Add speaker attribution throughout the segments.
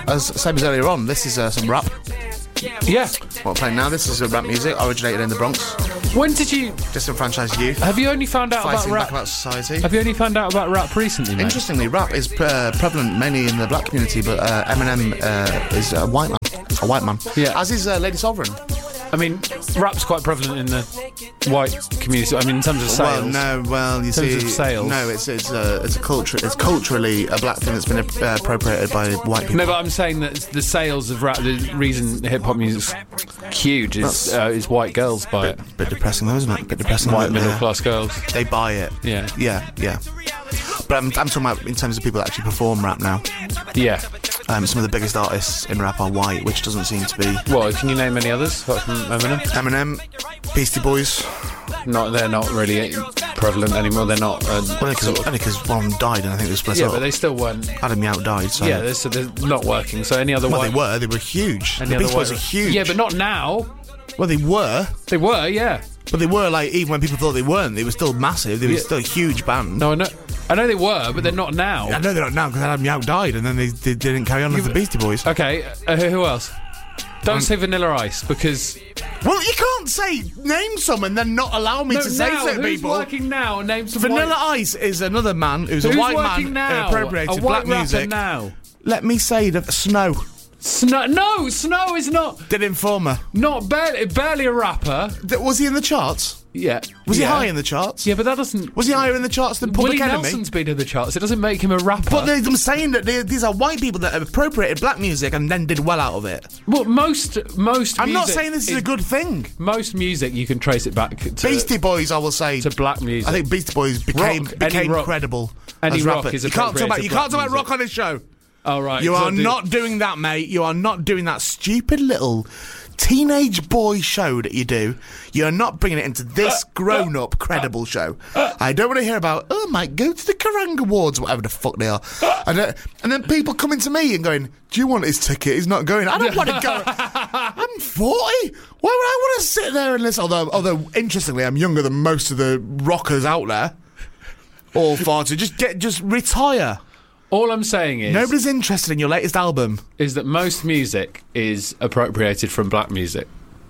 Speaker 1: same as earlier on, this is some rap.
Speaker 2: Yeah.
Speaker 1: What I'm playing now, this is rap music, originated in the Bronx.
Speaker 2: When did you...
Speaker 1: Disenfranchised youth.
Speaker 2: Have you only found out about
Speaker 1: Fighting
Speaker 2: rap...
Speaker 1: back about society.
Speaker 2: Have you only found out about rap recently, mate?
Speaker 1: Interestingly, rap is prevalent mainly in the black community, but Eminem is a white man. A white man.
Speaker 2: Yeah.
Speaker 1: As is Lady Sovereign.
Speaker 2: I mean, rap's quite prevalent in the white community. I mean, in terms of sales.
Speaker 1: You see,
Speaker 2: terms of sales.
Speaker 1: no, it's a culture. It's culturally a black thing that's been appropriated by white people.
Speaker 2: No, but I'm saying that the sales of rap, the reason hip hop music's huge is white girls buy it.
Speaker 1: Bit depressing though, isn't it? Bit depressing.
Speaker 2: White middle class girls.
Speaker 1: They buy it.
Speaker 2: Yeah.
Speaker 1: But I'm talking about in terms of people that actually perform rap now.
Speaker 2: Yeah.
Speaker 1: Some of the biggest artists in rap are white, which doesn't seem to be...
Speaker 2: Well, can you name any others apart from Eminem?
Speaker 1: Eminem, Beastie Boys.
Speaker 2: They're not really prevalent anymore. They're not...
Speaker 1: only because one died and I think they split up.
Speaker 2: Yeah, but they still weren't...
Speaker 1: Adam Yauch died, so...
Speaker 2: Yeah, they're not working, so any other white...
Speaker 1: They were huge. The Beastie Boys are huge.
Speaker 2: Yeah, but not now.
Speaker 1: Well, they were.
Speaker 2: They were, yeah.
Speaker 1: But they were, like, even when people thought they weren't, they were still massive. They were still a huge band.
Speaker 2: No, I know they were, but they're not now.
Speaker 1: I know they're not now because Adam Yauch died and then they didn't carry on as the Beastie Boys.
Speaker 2: Okay, who else? Don't say Vanilla Ice, because...
Speaker 1: Well, you can't name some and then not allow me to say certain
Speaker 2: who's
Speaker 1: people.
Speaker 2: Who's working now? Name some
Speaker 1: Vanilla Ice is another man who's a white man
Speaker 2: now?
Speaker 1: appropriated black music.
Speaker 2: Now.
Speaker 1: Let me say Snow.
Speaker 2: No, Snow is not...
Speaker 1: Did Informer.
Speaker 2: Not barely a rapper.
Speaker 1: Was he in the charts?
Speaker 2: Yeah.
Speaker 1: Was he high in the charts?
Speaker 2: Yeah, but that doesn't...
Speaker 1: Was he higher in the charts than Public Enemy?
Speaker 2: Willie Nelson's been in the charts. It doesn't make him a rapper.
Speaker 1: But I'm saying that these are white people that appropriated black music and then did well out of it.
Speaker 2: Well, most
Speaker 1: I'm not saying this is a good thing.
Speaker 2: Most music, you can trace it back to...
Speaker 1: Beastie Boys, I will say.
Speaker 2: To black music.
Speaker 1: I think Beastie Boys became credible
Speaker 2: any
Speaker 1: as
Speaker 2: rock
Speaker 1: rappers.
Speaker 2: is
Speaker 1: You can't talk
Speaker 2: appropriated
Speaker 1: about rock on this show.
Speaker 2: Oh, right.
Speaker 1: You are not doing that, mate. You are not doing that stupid little teenage boy show that you do. You're not bringing it into this grown-up, credible show. I don't want to hear about, I might go to the Kerrang Awards, whatever the fuck they are. And then people coming to me and going, do you want his ticket? He's not going. I don't want to go. I'm 40. Why would I want to sit there and listen? Although interestingly, I'm younger than most of the rockers out there. All far to just retire.
Speaker 2: All I'm saying is...
Speaker 1: Nobody's interested in your latest album. Is
Speaker 2: that most music is appropriated from black music.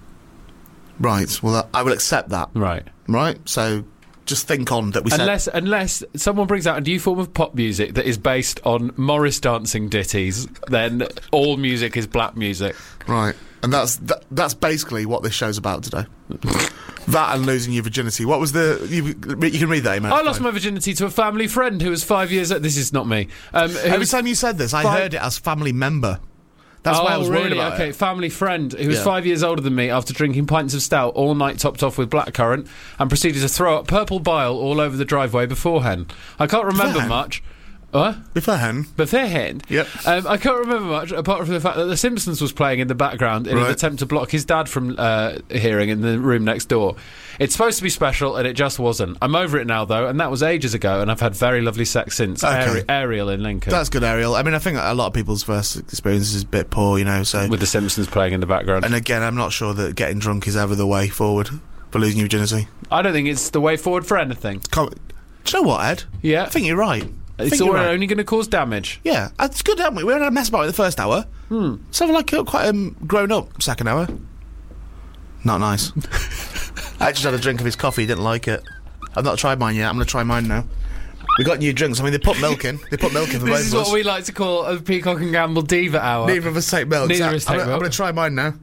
Speaker 1: Right, well, I will accept that.
Speaker 2: Right.
Speaker 1: So, just think on that we
Speaker 2: Unless someone brings out a new form of pop music that is based on Morris dancing ditties, then all music is black music.
Speaker 1: Right, and that's basically what this show's about today. That and losing your virginity. What was you can read that, man.
Speaker 2: I lost my virginity to a family friend who was 5 years... This is not me.
Speaker 1: Every time you said this, I heard it as family member. That's why I was worried about it.
Speaker 2: Okay, family friend who was 5 years older than me after drinking pints of stout all night topped off with blackcurrant and proceeded to throw up purple bile all over the driveway beforehand. I can't remember much. What?
Speaker 1: Beforehand.
Speaker 2: Yep. I can't remember much apart from the fact that The Simpsons was playing in the background in an attempt to block his dad from hearing in the room next door. It's supposed to be special and it just wasn't. I'm over it now though, and that was ages ago, and I've had very lovely sex since.
Speaker 1: Okay.
Speaker 2: Ariel in Lincoln.
Speaker 1: That's good, Ariel. I mean, I think a lot of people's first experience is a bit poor, so...
Speaker 2: With The Simpsons playing in the background.
Speaker 1: And again, I'm not sure that getting drunk is ever the way forward for losing your virginity.
Speaker 2: I don't think it's the way forward for anything.
Speaker 1: Do you know what, Ed?
Speaker 2: Yeah?
Speaker 1: I think you're right.
Speaker 2: It's only going to cause damage.
Speaker 1: Yeah, it's good, haven't we? We had a mess about it the first hour. So like quite grown up second hour. Not nice. I just had a drink of his coffee, didn't like it. I've not tried mine yet. I'm going to try mine now. We got new drinks. I mean, they put milk in. For both of us.
Speaker 2: This is what we like to call a Peacock and Gamble Diva hour.
Speaker 1: Neither of us take milk.
Speaker 2: I'm going
Speaker 1: to try mine now.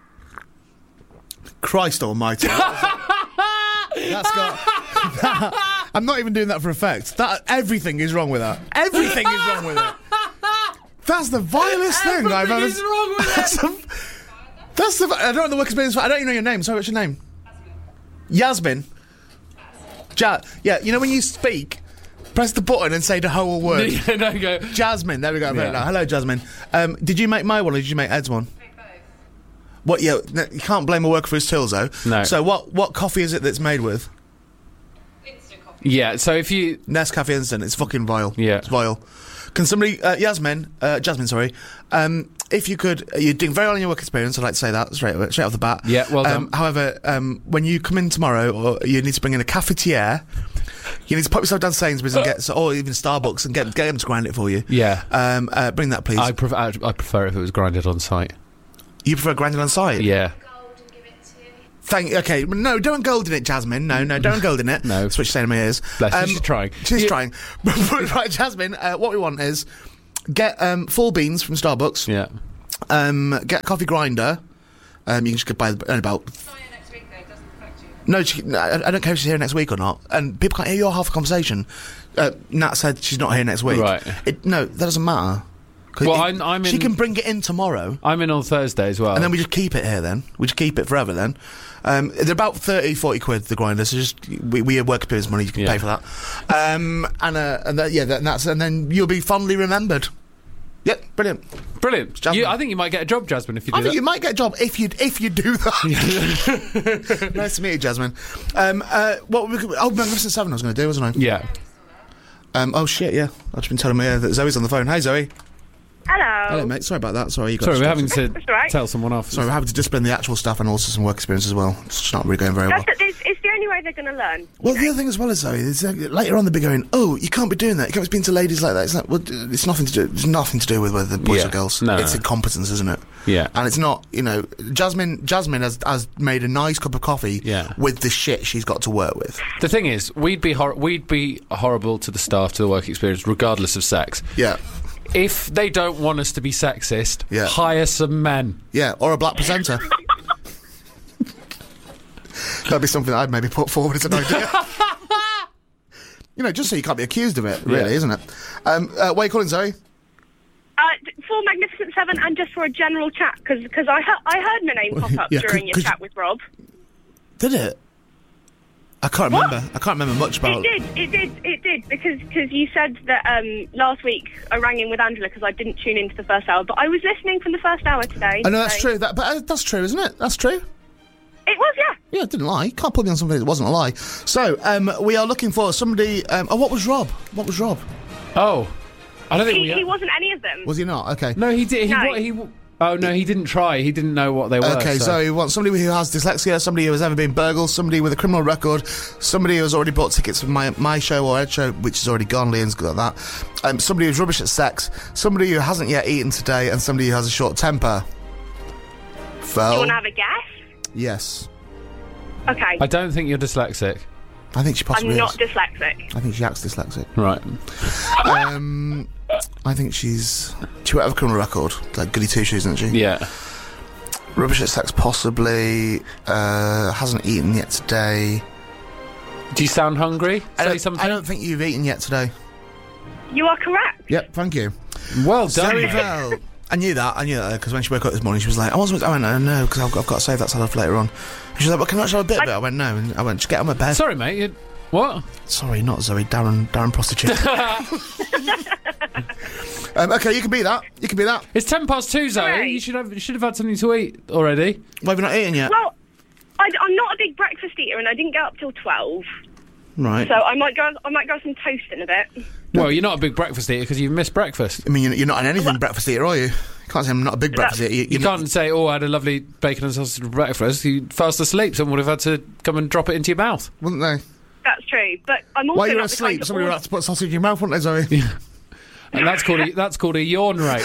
Speaker 1: Christ almighty. That's got... I'm not even doing that for effect. Everything is wrong with that. Everything is wrong with it. That's the vilest thing I've ever...
Speaker 2: Everything is wrong with it.
Speaker 1: I don't know the work experience. I don't even know your name. Sorry, what's your name? Yasmin. Yeah, you know when you speak, press the button and say the whole word.
Speaker 2: No, go.
Speaker 1: Jasmine. There we go. Yeah. Hello, Jasmine. Did you make my one or did you make Ed's one? What? Yeah, you can't blame a worker for his tools, though.
Speaker 2: No.
Speaker 1: So what coffee is it that's made with?
Speaker 3: Instant coffee.
Speaker 2: Yeah, so if you...
Speaker 1: Nescafe Instant. It's fucking vile.
Speaker 2: Yeah.
Speaker 1: It's vile. Can somebody... Jasmine, sorry. If you could... You're doing very well in your work experience, I'd like to say that straight off the bat.
Speaker 2: Yeah, well done.
Speaker 1: However, when you come in tomorrow, or you need to bring in a cafetiere You need to pop yourself down Sainsbury's and get, or even Starbucks, and get them to grind it for you.
Speaker 2: Yeah.
Speaker 1: Bring that, please.
Speaker 2: I prefer if it was grinded on site.
Speaker 1: You prefer grinded on site?
Speaker 2: Yeah.
Speaker 3: Gold and give it to you.
Speaker 1: Okay, no, don't golden it, Jasmine. No, don't golden it.
Speaker 2: No.
Speaker 1: That's what she's saying in my ears.
Speaker 2: Bless her, she's trying.
Speaker 1: She's trying. Right, Jasmine, what we want is get full beans from Starbucks.
Speaker 2: Yeah.
Speaker 1: Get a coffee grinder. You can just get by about...
Speaker 3: It's not here next week, though. It doesn't affect you.
Speaker 1: No, I don't care if she's here next week or not. And people can't hear your half a conversation. Nat said she's not here next week.
Speaker 2: Right.
Speaker 1: No, that doesn't matter. 'Cause
Speaker 2: Well, I'm in...
Speaker 1: She can bring it in tomorrow.
Speaker 2: I'm in on Thursday as well.
Speaker 1: And then we just keep it here then. We just keep it forever then. They're about 30, 40 quid, the grinder, so just, we have work experience money, you can pay for that. And then you'll be fondly remembered. Yep, brilliant.
Speaker 2: Brilliant. I think you might get a job, Jasmine, if you do
Speaker 1: I think
Speaker 2: that.
Speaker 1: you might get a job if you do that. Nice to meet you, Jasmine. Magnificent Seven I was going to do, wasn't I?
Speaker 2: Yeah.
Speaker 1: Oh shit, yeah. I've just been telling me that Zoe's on the phone. Hey, Zoe.
Speaker 4: Hello.
Speaker 1: Hello, mate. Sorry about that. Sorry,
Speaker 2: Sorry, we're having to
Speaker 4: That's all right.
Speaker 2: tell someone off.
Speaker 1: Sorry, we're having to discipline the actual staff and also some work experience as well. It's just not really going very well.
Speaker 4: It's the only way they're going to learn.
Speaker 1: Well, the other thing as well is, Zoe, is later on they'll be going, oh, you can't be doing that. You can't be speaking to ladies like that. It's like, well, it's nothing to do. It's nothing to do with whether boys or girls.
Speaker 2: No,
Speaker 1: it's
Speaker 2: no.
Speaker 1: incompetence, isn't it?
Speaker 2: Yeah.
Speaker 1: And it's not, Jasmine has made a nice cup of coffee with the shit she's got to work with.
Speaker 2: The thing is, we'd be horrible to the staff, to the work experience, regardless of sex.
Speaker 1: Yeah.
Speaker 2: If they don't want us to be sexist, hire some men.
Speaker 1: Yeah, or a black presenter. That'd be something I'd maybe put forward as an idea. Just so you can't be accused of it, really, isn't it? Where are you calling, Zoe?
Speaker 4: For Magnificent Seven and just for a general chat, because I heard my name pop up during your chat with Rob.
Speaker 1: Did it? I can't remember. I can't remember much about
Speaker 4: it. It did, because you said that last week I rang in with Angela because I didn't tune into the first hour, but I was listening from the first hour today.
Speaker 1: I know, that's true. That's true, isn't it? That's true.
Speaker 4: It was, yeah.
Speaker 1: Yeah, I didn't lie. You can't put me on something that wasn't a lie. So, we are looking for somebody... what was Rob?
Speaker 2: Oh. I don't think
Speaker 4: he wasn't any of them.
Speaker 1: Was he not? Okay.
Speaker 2: No, he did. Oh, no, he didn't try. He didn't know what they were.
Speaker 1: Okay, so he wants somebody who has dyslexia, somebody who has ever been burgled, somebody with a criminal record, somebody who has already bought tickets for my show or Ed show, which is already gone, Liam's got that. Somebody who's rubbish at sex, somebody who hasn't yet eaten today, and somebody who has a short temper. Phil?
Speaker 4: Do you want to have a guess?
Speaker 1: Yes.
Speaker 4: Okay.
Speaker 2: I don't think you're dyslexic.
Speaker 1: I think she possibly
Speaker 4: I'm not
Speaker 1: is.
Speaker 4: dyslexic.
Speaker 1: I think she acts dyslexic.
Speaker 2: Right.
Speaker 1: I think she would have a criminal record, like goody two shoes, isn't she?
Speaker 2: Yeah.
Speaker 1: Rubbish at sex, possibly. Hasn't eaten yet today.
Speaker 2: Do you sound hungry? Say something.
Speaker 1: I don't think you've eaten yet today.
Speaker 4: You are correct.
Speaker 1: Yep, thank you.
Speaker 2: Well done.
Speaker 1: Zoe Bell. I knew that because when she woke up this morning, she was like, I went, no, because I've got to save that salad for later on. And she was like, well, can I actually have a bit of it? I went, no. And I went, just get on my bed.
Speaker 2: Sorry, mate. What?
Speaker 1: Sorry, not Zoe. Darren prostitute. Okay, you can be that.
Speaker 2: It's 2:10, Zoe.
Speaker 4: Hooray.
Speaker 2: You should have had something to eat already.
Speaker 1: Why have you not eaten yet?
Speaker 4: Well, I'm not a big breakfast eater, and I didn't get up till 12.
Speaker 1: Right.
Speaker 4: So I might go some toast in a bit.
Speaker 2: Well, you're not a big breakfast eater because you've missed breakfast.
Speaker 1: I mean, you're not an anything breakfast eater, are you? You can't say I'm not a big breakfast eater.
Speaker 2: You can't say, I had a lovely bacon and sausage for breakfast. You fast asleep, someone would have had to come and drop it into your mouth.
Speaker 1: Wouldn't they?
Speaker 4: That's true, but I'm also
Speaker 1: While you're
Speaker 4: not the kind
Speaker 1: asleep,
Speaker 4: to
Speaker 1: somebody would have to put sausage in your mouth, wouldn't they, Zoe?
Speaker 2: Yeah. And that's called a yawn rate.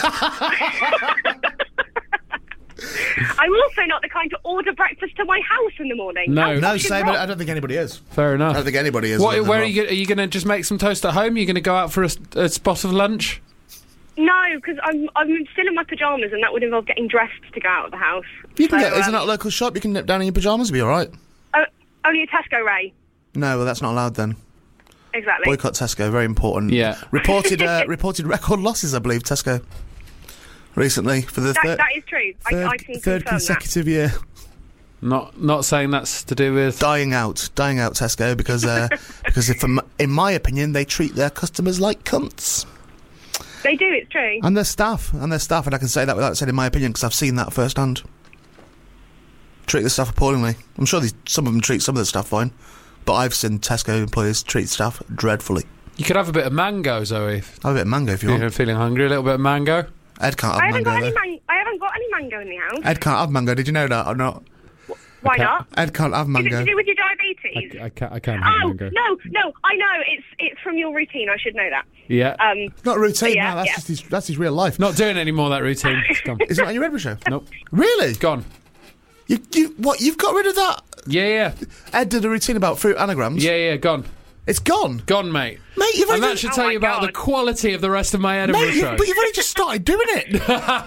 Speaker 4: I'm also not the kind to order breakfast to my house in the morning.
Speaker 2: No.
Speaker 1: No, same. I don't think anybody is.
Speaker 2: Fair enough.
Speaker 1: I don't think anybody is.
Speaker 2: Where are you going to just make some toast at home? Are you going to go out for a spot of lunch?
Speaker 4: No, because I'm still in my pyjamas, and that would involve getting dressed to go out of the house.
Speaker 1: You can isn't that a local shop? You can nip down in your pyjamas and be all right.
Speaker 4: Only a Tesco, Ray.
Speaker 1: No, well, that's not allowed then.
Speaker 4: Exactly.
Speaker 1: Boycott Tesco, very important.
Speaker 2: Yeah.
Speaker 1: Reported record losses, I believe, Tesco, recently for the
Speaker 4: that is true. I can
Speaker 1: third
Speaker 4: confirm
Speaker 1: consecutive year.
Speaker 2: Not saying that's to do with
Speaker 1: Dying out Tesco because in my opinion they treat their customers like cunts.
Speaker 4: They do, it's true.
Speaker 1: And their staff, and I can say that without saying in my opinion because I've seen that firsthand. Treat the staff appallingly. I'm sure some of them treat some of the staff fine, but I've seen Tesco employees treat staff dreadfully.
Speaker 2: You could have a bit of mango, Zoe.
Speaker 1: Have a bit of mango if you want.
Speaker 2: You're feeling hungry, a little bit of mango.
Speaker 1: Ed can't have
Speaker 4: I haven't
Speaker 1: mango
Speaker 4: got
Speaker 1: though.
Speaker 4: I haven't got any mango in the house.
Speaker 1: Ed can't have mango. Did you know that or not?
Speaker 4: Why not?
Speaker 1: Ed can't have
Speaker 4: Is it
Speaker 1: mango.
Speaker 4: to do with your diabetes?
Speaker 2: I can't have
Speaker 4: Oh,
Speaker 2: mango.
Speaker 4: no, I know. It's from your routine. I should know that.
Speaker 2: Yeah.
Speaker 1: Not a routine,
Speaker 4: Yeah,
Speaker 1: no,
Speaker 4: yeah.
Speaker 1: that's his real life.
Speaker 2: Not doing any more of that routine. It's gone.
Speaker 1: Is it on your Edinburgh show?
Speaker 2: Nope.
Speaker 1: Really?
Speaker 2: Gone.
Speaker 1: You've got rid of that?
Speaker 2: Yeah.
Speaker 1: Ed did a routine about fruit anagrams.
Speaker 2: Yeah, gone.
Speaker 1: It's gone.
Speaker 2: Gone, mate.
Speaker 1: Mate, you've
Speaker 2: And
Speaker 1: only
Speaker 2: that should
Speaker 4: Oh
Speaker 2: tell
Speaker 4: my
Speaker 2: you about
Speaker 4: God.
Speaker 2: the quality of the rest of my Edinburgh
Speaker 1: Mate,
Speaker 2: show.
Speaker 1: but you've only just started doing it.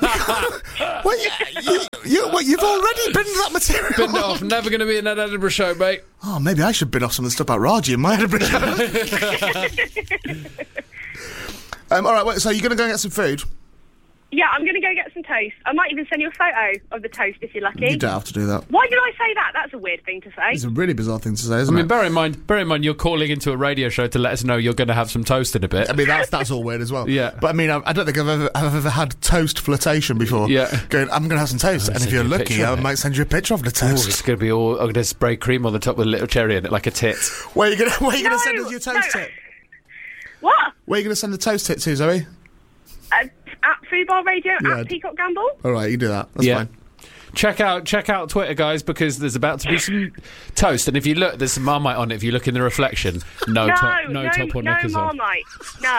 Speaker 1: You've already binned that material.
Speaker 2: Binned it off. Never going to be in that Edinburgh show, mate.
Speaker 1: Oh, maybe I should bin off some of the stuff about Raji in my Edinburgh show. All right, wait, so you're going to go and get some food?
Speaker 4: Yeah, I'm going to go get some toast. I might even send you a photo of the toast if you're lucky.
Speaker 1: You don't have to do that.
Speaker 4: Why did I say that? That's a weird thing to say.
Speaker 1: It's a really bizarre thing to say, isn't
Speaker 2: I mean,
Speaker 1: it?
Speaker 2: bear in mind, you're calling into a radio show to let us know you're going to have some toast in a bit.
Speaker 1: I mean, that's all weird as well.
Speaker 2: Yeah.
Speaker 1: But I mean, I don't think I've ever had toast flirtation before.
Speaker 2: Yeah.
Speaker 1: Going, I'm going to have some toast, and if
Speaker 2: send
Speaker 1: you're
Speaker 2: you a
Speaker 1: lucky,
Speaker 2: picture
Speaker 1: I
Speaker 2: of it.
Speaker 1: might send you a picture of the
Speaker 2: Ooh,
Speaker 1: toast.
Speaker 2: it's going to be all. I'm going to spray cream on the top with a little cherry in it, like a tit.
Speaker 1: Where are you going to
Speaker 4: No,
Speaker 1: send us your toast
Speaker 4: no.
Speaker 1: tip?
Speaker 4: What?
Speaker 1: Where are you going to send the toast tip to, Zoe?
Speaker 4: At Food Bar Radio,
Speaker 1: Yeah.
Speaker 4: at Peacock Gamble.
Speaker 1: All right, you do that. That's
Speaker 2: Yeah.
Speaker 1: fine.
Speaker 2: Check out Twitter, guys, because there's about to be some toast. And if you look, there's some Marmite on it. If you look in the reflection, no top or knickers on.
Speaker 4: Marmite. No.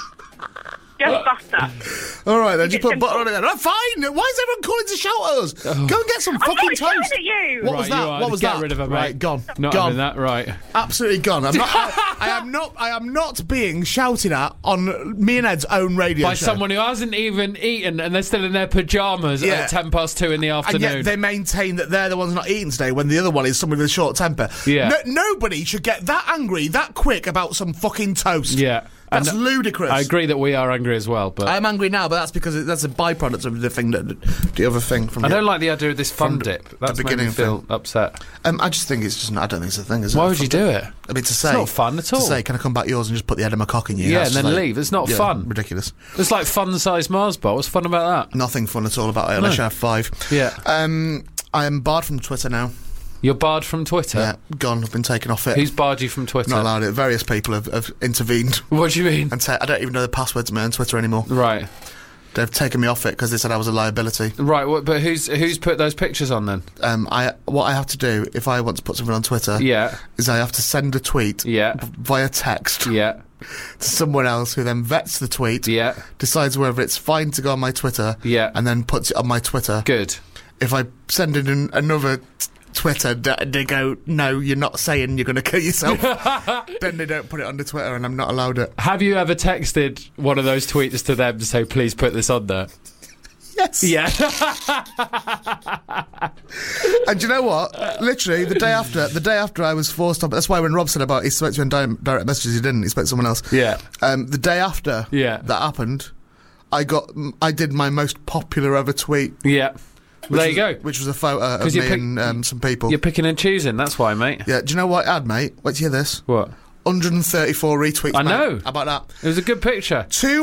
Speaker 4: Just butter.
Speaker 1: All right, then just put
Speaker 4: simple.
Speaker 1: butter on it then. Oh, fine. Why is everyone calling to shout at us? Go and get some
Speaker 4: I'm
Speaker 1: fucking
Speaker 4: not
Speaker 1: toast.
Speaker 4: shouting at you.
Speaker 1: What was
Speaker 2: Right, you
Speaker 1: that?
Speaker 2: are.
Speaker 1: What was
Speaker 2: Get
Speaker 1: that?
Speaker 2: rid of her, mate.
Speaker 1: Right, gone.
Speaker 2: Not
Speaker 1: gone.
Speaker 2: having that, right?
Speaker 1: Absolutely gone. I'm not. I am not being shouted at on me and Ed's own radio
Speaker 2: By
Speaker 1: show.
Speaker 2: someone who hasn't even eaten and they're still in their pyjamas
Speaker 1: Yeah.
Speaker 2: at 2:10 in the
Speaker 1: And
Speaker 2: afternoon.
Speaker 1: yet they maintain that they're the ones not eating today when the other one is someone with a short temper.
Speaker 2: Yeah.
Speaker 1: Nobody should get that angry that quick about some fucking toast.
Speaker 2: Yeah.
Speaker 1: That's
Speaker 2: And
Speaker 1: ludicrous.
Speaker 2: I agree that we are angry as well, but
Speaker 1: I'm angry now, but that's because that's a byproduct of the thing the other thing from
Speaker 2: I
Speaker 1: the,
Speaker 2: don't like the idea of this fun
Speaker 1: from
Speaker 2: dip.
Speaker 1: the
Speaker 2: That's made me
Speaker 1: beginning
Speaker 2: feel
Speaker 1: thing.
Speaker 2: upset.
Speaker 1: I just think it's just. I don't think it's a thing. Is it?
Speaker 2: Why would you do it?
Speaker 1: I mean, to say
Speaker 2: not fun at all.
Speaker 1: To say, can I come back yours and just put the head of my cock in you?
Speaker 2: Yeah,
Speaker 1: That's
Speaker 2: and
Speaker 1: just
Speaker 2: then leave. It's not fun.
Speaker 1: Ridiculous.
Speaker 2: It's like fun-sized Mars bar. What's fun about that?
Speaker 1: Nothing fun at all about it unless you have 5.
Speaker 2: Yeah.
Speaker 1: I am barred from Twitter now.
Speaker 2: You're barred from Twitter?
Speaker 1: Yeah, gone. I've been taken off it.
Speaker 2: Who's barred you from Twitter?
Speaker 1: Not allowed it. Various people have intervened
Speaker 2: What do you mean?
Speaker 1: and I don't even know the password to my own Twitter anymore.
Speaker 2: Right.
Speaker 1: They've taken me off it because they said I was a liability.
Speaker 2: Right, but who's put those pictures on then?
Speaker 1: What I have to do if I want to put something on Twitter
Speaker 2: Yeah.
Speaker 1: is I have to send a tweet
Speaker 2: Yeah.
Speaker 1: via text
Speaker 2: Yeah.
Speaker 1: to someone else who then vets the tweet,
Speaker 2: Yeah.
Speaker 1: decides whether it's fine to go on my Twitter,
Speaker 2: Yeah.
Speaker 1: and then puts it on my Twitter.
Speaker 2: Good.
Speaker 1: If I send in another Twitter, they go, no, you're not saying you're going to kill yourself. Then they don't put it on the Twitter, and I'm not allowed it.
Speaker 2: Have you ever texted one of those tweets to them to say, please put this on there?
Speaker 1: Yes.
Speaker 2: Yeah.
Speaker 1: And do you know what? Literally, the day after I was forced on. That's why when Rob said about he spoke to you in direct messages, he didn't. He spoke to someone else.
Speaker 2: Yeah.
Speaker 1: The day after
Speaker 2: Yeah.
Speaker 1: that happened, I did my most popular ever tweet.
Speaker 2: Yeah. There you go.
Speaker 1: Which was a photo of
Speaker 2: 'Cause you
Speaker 1: me
Speaker 2: pick-
Speaker 1: and some people.
Speaker 2: You're picking and choosing, that's why, mate.
Speaker 1: Yeah, do you know what I had, mate? Wait to hear this.
Speaker 2: What?
Speaker 1: 134 retweets.
Speaker 2: I
Speaker 1: mate.
Speaker 2: know.
Speaker 1: How about that?
Speaker 2: It was a good picture.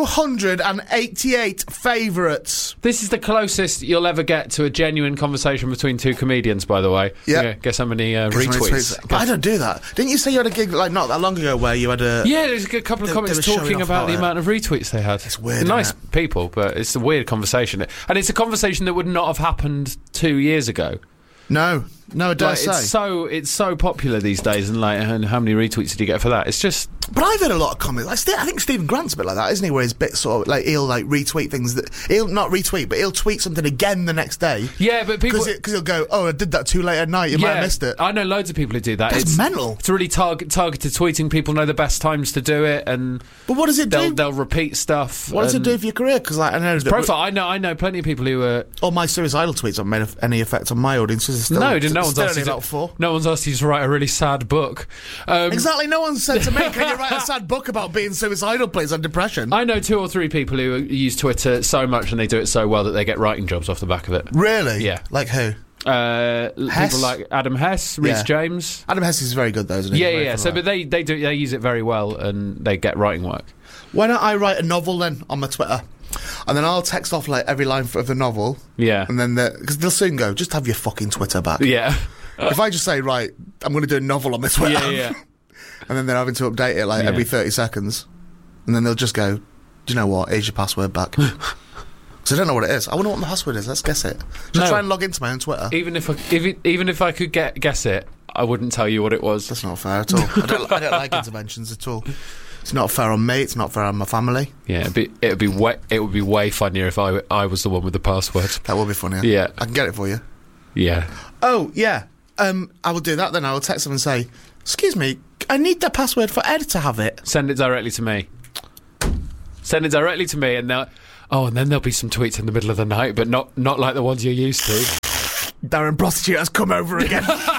Speaker 1: 288 favourites.
Speaker 2: This is the closest you'll ever get to a genuine conversation between two comedians, by the way.
Speaker 1: Yeah.
Speaker 2: Guess how many retweets?
Speaker 1: But I don't do that. Didn't you say you had a gig like not that long ago where you had a?
Speaker 2: Yeah, there's a couple of
Speaker 1: They
Speaker 2: comments
Speaker 1: were showing
Speaker 2: talking
Speaker 1: off
Speaker 2: about the
Speaker 1: about it.
Speaker 2: amount of retweets they had.
Speaker 1: It's weird,
Speaker 2: They're nice
Speaker 1: isn't
Speaker 2: people, but it's a weird conversation. And it's a conversation that would not have happened 2 years ago.
Speaker 1: No, I dare
Speaker 2: Like,
Speaker 1: say.
Speaker 2: it's so popular these days, and and how many retweets did you get for that? It's just
Speaker 1: But I've heard a lot of comments. I think Stephen Grant's a bit like that, isn't he? Where he's a bit sort of like he'll like retweet things that he'll not retweet, but he'll tweet something again the next day.
Speaker 2: yeah, but people
Speaker 1: Because he'll go, oh, I did that too late at night. You might have missed it.
Speaker 2: I know loads of people who do that.
Speaker 1: That's
Speaker 2: it's
Speaker 1: mental.
Speaker 2: It's really targeted tweeting. People know the best times to do it, and
Speaker 1: But what does it do?
Speaker 2: they'll repeat stuff.
Speaker 1: What does it
Speaker 2: and-
Speaker 1: do for your career? Because like, I know that
Speaker 2: Profile. I know plenty of people who are.
Speaker 1: all my suicidal tweets haven't made any effect on my audiences. Still,
Speaker 2: No one's
Speaker 1: still
Speaker 2: asked
Speaker 1: only
Speaker 2: you to,
Speaker 1: about 4.
Speaker 2: No one's asked you to write a really sad book.
Speaker 1: Exactly. No one said to me, "Can you write a sad book about being suicidal, please, on depression?"
Speaker 2: I know 2 or 3 people who use Twitter so much and they do it so well that they get writing jobs off the back of it.
Speaker 1: Really?
Speaker 2: Yeah.
Speaker 1: Like who?
Speaker 2: People like Adam Hess, Rhys
Speaker 1: Yeah.
Speaker 2: James.
Speaker 1: Adam Hess is very good, though, isn't he?
Speaker 2: Yeah,
Speaker 1: Very
Speaker 2: yeah.
Speaker 1: funny.
Speaker 2: So, but they use it very well and they get writing work.
Speaker 1: Why don't I write a novel then on my Twitter, and then I'll text off like every line of the novel.
Speaker 2: Yeah.
Speaker 1: And then because they'll soon go, just have your fucking Twitter back.
Speaker 2: Yeah.
Speaker 1: If I just say, right, I'm going to do a novel on my Twitter.
Speaker 2: Yeah, yeah.
Speaker 1: And then they're having to update it like
Speaker 2: Yeah.
Speaker 1: every 30 seconds, and then they'll just go, do you know what? Here's your password back. Because I don't know what it is. I wonder what my password is. Let's guess it. Just try and log into my own Twitter.
Speaker 2: Even if I could guess it, I wouldn't tell you what it was.
Speaker 1: That's not fair at all. I don't like interventions at all. It's not fair on me. It's not fair on my family.
Speaker 2: Yeah, it would be way funnier if I was the one with the password.
Speaker 1: That would be funnier.
Speaker 2: Yeah,
Speaker 1: I can get it for you.
Speaker 2: Yeah.
Speaker 1: Oh yeah. I will do that then. I will text them and say, "Excuse me, I need the password for Ed to have it."
Speaker 2: Send it directly to me. Send it directly to me, and then there'll be some tweets in the middle of the night, but not like the ones you're used to.
Speaker 1: Darren Prostitute has come over again.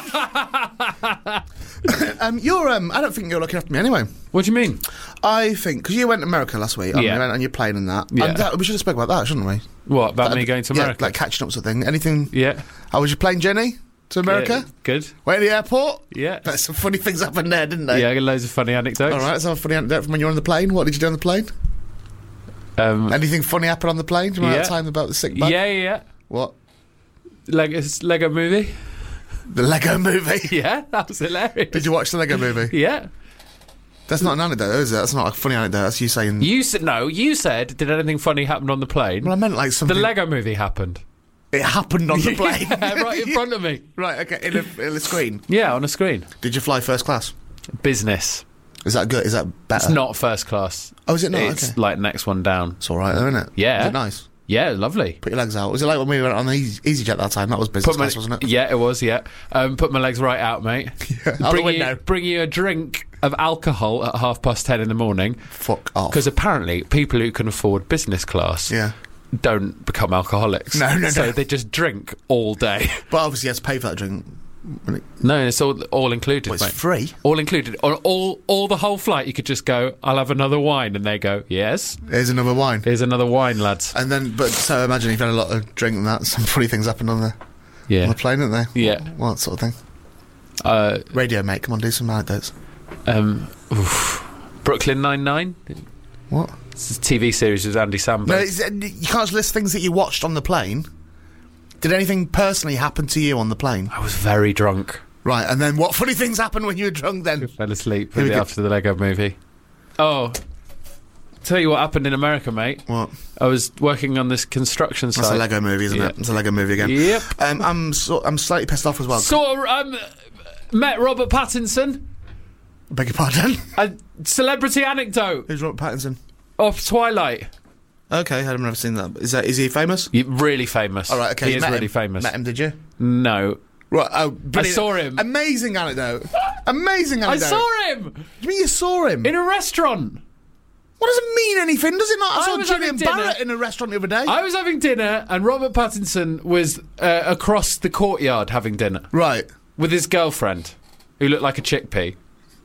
Speaker 1: I don't think you're looking after me anyway.
Speaker 2: What do you mean?
Speaker 1: I think, because you went to America last week,
Speaker 2: Yeah.
Speaker 1: and you're playing in that.
Speaker 2: Yeah.
Speaker 1: And we should have spoke about that, shouldn't we?
Speaker 2: What, about me going to America?
Speaker 1: Yeah, like catching up sort of thing. Anything?
Speaker 2: Yeah.
Speaker 1: How was your plane journey to America?
Speaker 2: Yeah, good.
Speaker 1: Went to the airport?
Speaker 2: Yeah.
Speaker 1: But some funny things happened there, didn't they?
Speaker 2: Yeah, I got loads of funny anecdotes.
Speaker 1: All right, let's have a funny anecdote from when you were on the plane. What did you do on the plane? Anything funny happen on the plane? Do you remember that time about the sick bag?
Speaker 2: Yeah.
Speaker 1: What?
Speaker 2: Lego movie?
Speaker 1: The Lego movie?
Speaker 2: Yeah, that was hilarious.
Speaker 1: Did you watch the Lego movie?
Speaker 2: Yeah.
Speaker 1: That's not an anecdote, is it? That's not a funny anecdote. That's you saying...
Speaker 2: You said, did anything funny happen on the plane?
Speaker 1: Well, I meant like something...
Speaker 2: The Lego movie happened.
Speaker 1: It happened on the plane?
Speaker 2: Yeah, right in front of me.
Speaker 1: Right, okay, in a screen?
Speaker 2: Yeah, on a screen.
Speaker 1: Did you fly first class?
Speaker 2: Business.
Speaker 1: Is that good? Is that better?
Speaker 2: It's not first class.
Speaker 1: Oh, is it not?
Speaker 2: It's
Speaker 1: okay.
Speaker 2: like next one down.
Speaker 1: It's all right, though, isn't it?
Speaker 2: Yeah.
Speaker 1: Is it nice?
Speaker 2: Yeah, lovely.
Speaker 1: Put your legs out. Was it like when we went on the EasyJet that time? That was business class, wasn't it?
Speaker 2: Yeah, it was, yeah. Put my legs right out, mate.
Speaker 1: Yeah, out the window.
Speaker 2: Bring you a drink of alcohol at 10:30 in the morning.
Speaker 1: Fuck off.
Speaker 2: Because apparently people who can afford business class don't become alcoholics.
Speaker 1: No.
Speaker 2: So they just drink all day.
Speaker 1: But obviously you have to pay for that drink.
Speaker 2: No, it's all included,
Speaker 1: Well, it's
Speaker 2: mate.
Speaker 1: free.
Speaker 2: All included. All the whole flight, you could just go, I'll have another wine. And they go, yes.
Speaker 1: Here's another wine.
Speaker 2: Here's another wine, lads.
Speaker 1: And then, so imagine if you had a lot of drink and that, some funny things happened on
Speaker 2: Yeah.
Speaker 1: the plane, didn't they?
Speaker 2: Yeah.
Speaker 1: What sort of thing? Radio, mate, come on, do some anecdotes.
Speaker 2: Brooklyn Nine-Nine.
Speaker 1: What?
Speaker 2: It's a TV series with Andy Samberg.
Speaker 1: No, you can't just list things that you watched on the plane. Did anything personally happen to you on the plane?
Speaker 2: I was very drunk.
Speaker 1: Right, and then what funny things happened when you were drunk then?
Speaker 2: Fell asleep after the Lego movie. Oh, tell you what happened in America, mate.
Speaker 1: What?
Speaker 2: I was working on this construction site.
Speaker 1: That's a Lego movie, isn't it? It's a Lego movie again.
Speaker 2: Yep.
Speaker 1: I'm slightly pissed off as well.
Speaker 2: Met Robert Pattinson.
Speaker 1: Beg your pardon?
Speaker 2: A celebrity anecdote
Speaker 1: Who's Robert Pattinson?
Speaker 2: of Twilight.
Speaker 1: Okay, I've never seen that. Is he famous?
Speaker 2: Really famous.
Speaker 1: All right, okay.
Speaker 2: He is really famous.
Speaker 1: Met him, did you?
Speaker 2: No.
Speaker 1: Right, oh,
Speaker 2: I
Speaker 1: brilliant.
Speaker 2: saw him.
Speaker 1: Amazing anecdote. Amazing
Speaker 2: I
Speaker 1: anecdote.
Speaker 2: saw him!
Speaker 1: What do you mean you saw him?
Speaker 2: In a restaurant.
Speaker 1: What does it mean anything, does it not? I saw
Speaker 2: was
Speaker 1: Julian
Speaker 2: having dinner.
Speaker 1: Barrett in a restaurant the other day.
Speaker 2: I was having dinner and Robert Pattinson was across the courtyard having dinner.
Speaker 1: Right.
Speaker 2: With his girlfriend, who looked like a chickpea.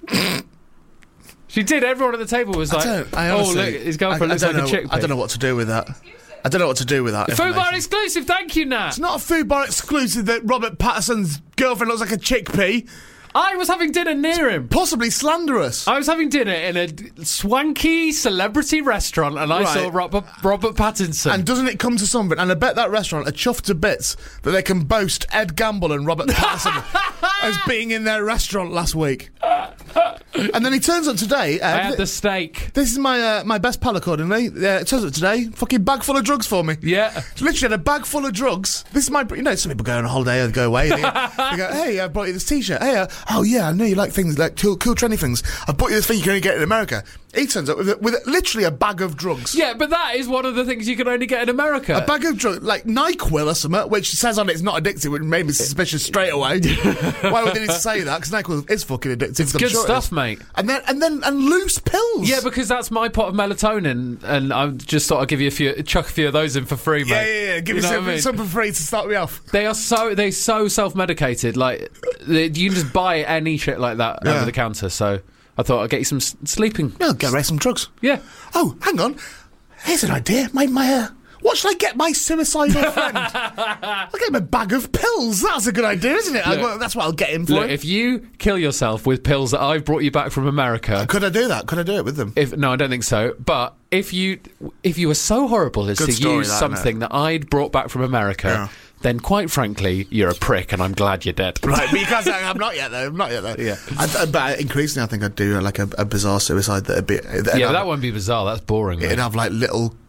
Speaker 2: She did. Everyone at the table was like,
Speaker 1: honestly,
Speaker 2: look, his girlfriend looks like a chickpea.
Speaker 1: I don't know what to do with that. I don't know what to do with that.
Speaker 2: Food bar exclusive, thank you, Nat.
Speaker 1: It's not a food bar exclusive that Robert Pattinson's girlfriend looks like a chickpea.
Speaker 2: I was having dinner near him.
Speaker 1: Possibly slanderous.
Speaker 2: I was having dinner in a swanky celebrity restaurant and I saw Robert Pattinson.
Speaker 1: And doesn't it come to something? And I bet that restaurant are chuffed to bits that they can boast Ed Gamble and Robert Pattinson as being in their restaurant last week. And then he turns up today.
Speaker 2: I had the steak.
Speaker 1: This is my best pal, accordingly. It turns up today, fucking bag full of drugs for me.
Speaker 2: Yeah.
Speaker 1: Literally had a bag full of drugs. This is some people go on a holiday or they go away. They go, hey, I brought you this t-shirt. Hey, oh yeah, I know you like things like cool trendy things. I bought you this thing you can only get in America. He turns up with literally a bag of drugs.
Speaker 2: Yeah, but that is one of the things you can only get in America.
Speaker 1: A bag of drugs, like NyQuil or something, which says on it's not addictive, which made me suspicious straight away. Why would they need to say that? Because NyQuil is fucking addictive.
Speaker 2: It's good stuff, mate.
Speaker 1: And loose pills.
Speaker 2: Yeah, because that's my pot of melatonin, and I just thought I'd give you chuck a few of those in for free, mate.
Speaker 1: Yeah. Give me some for free to start me off.
Speaker 2: They're so self-medicated. Like you can just buy any shit like that over the counter. So I thought I'd get you some sleeping.
Speaker 1: Yeah, get away some drugs.
Speaker 2: Yeah.
Speaker 1: Oh, hang on. Here's an idea. What should I get my suicidal friend? I'll get him a bag of pills. That's a good idea, isn't it? That's what I'll get him for.
Speaker 2: Look, if you kill yourself with pills that I've brought you back from America...
Speaker 1: Could I do that? Could I do it with them?
Speaker 2: No, I don't think so. But if you were so horrible as to use something that I'd brought back from America... Yeah. Then, quite frankly, you're a prick, and I'm glad you're dead.
Speaker 1: Right, because I'm not yet, though. Yeah. But increasingly, I think I'd do like a bizarre suicide that'd be...
Speaker 2: That wouldn't be bizarre. That's boring.
Speaker 1: It'd have like little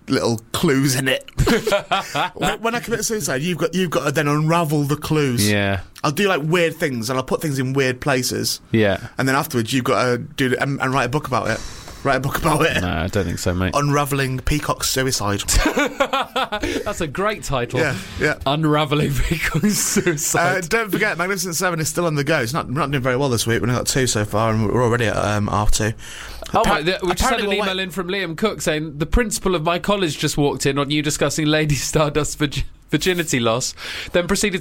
Speaker 1: little clues in it. When I commit suicide, you've got to then unravel the clues.
Speaker 2: Yeah.
Speaker 1: I'll do like weird things, and I'll put things in weird places.
Speaker 2: Yeah.
Speaker 1: And then afterwards, you've got to do and write a book about it. Write a book about it.
Speaker 2: No, I don't think so, mate.
Speaker 1: Unravelling Peacock's suicide.
Speaker 2: That's a great title.
Speaker 1: Yeah.
Speaker 2: Unravelling Peacock's suicide.
Speaker 1: Don't forget, Magnificent Seven is still on the go. It's not doing very well this week. We've only got 2 so far, and we're already at half 2.
Speaker 2: Oh my! We just had an email in from Liam Cook saying the principal of my college just walked in on you discussing Lady Stardust's virginity loss, then proceeded